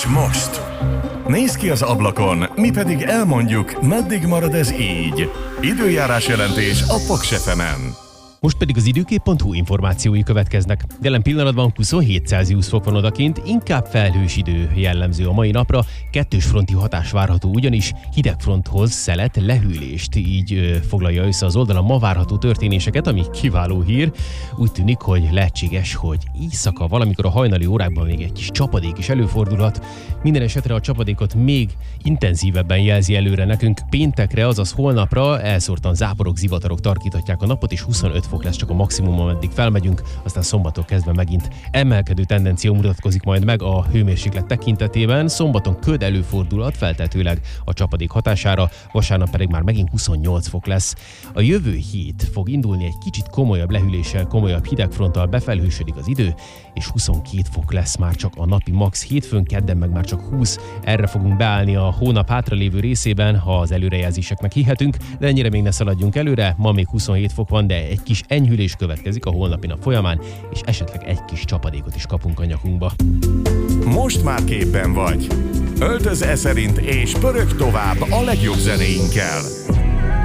És most? Nézz ki az ablakon, mi pedig elmondjuk, meddig marad ez így. Időjárás jelentés a Paks FM-en. Most pedig az időkép.hu információi következnek. Jelen pillanatban 27 Celsius fok van odakint, inkább felhős idő jellemző a mai napra, kettős fronti hatás várható, ugyanis hidegfronthoz szelet lehűlést, így foglalja össze az oldalon ma várható történéseket, ami kiváló hír. Úgy tűnik, hogy lehetséges, hogy éjszaka valamikor a hajnali órákban még egy kis csapadék is előfordulhat. Minden esetre a csapadékot még intenzívebben jelzi előre nekünk péntekre, azaz holnapra elszórtan záporok, zivatarok tarkíthatják a napot, és 25 fok lesz csak a maximum, ameddig felmegyünk, aztán szombaton kezdve megint emelkedő tendencia mutatkozik majd meg a hőmérséklet tekintetében. Szombaton köd előfordulhat, feltehetőleg a csapadék hatására, vasárnap pedig már megint 28 fok lesz. A jövő hét fog indulni egy kicsit komolyabb lehűléssel, komolyabb hidegfronttal, befelhősödik az idő, és 22 fok lesz már csak a napi max. Hétfőn, kedden meg már csak 20. Erre fogunk beállni a hónap hátralévő részében, ha az előrejelzéseknek hihetünk, de ennyire még ne szaladjunk előre. Ma még 27 fok van, de egy kis enyhülés következik a holnapi nap folyamán, és esetleg egy kis csapadékot is kapunk a nyakunkba. Most már képben vagy. Öltöz e szerint és pörög tovább a legjobb zenéinkkel.